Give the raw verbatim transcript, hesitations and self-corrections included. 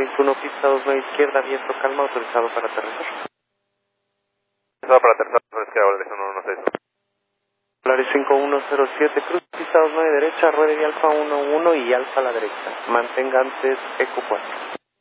veintiuno, pista dos nueve izquierda, viento calma, autorizado para aterrizar. Autorizado para aterrizar, es que ahora dirección uno uno seis. Polaris cinco uno cero siete, cruz pista dos nueve derecha, ruede de alfa uno uno y alfa a la derecha. Mantenga antes eco cuatro.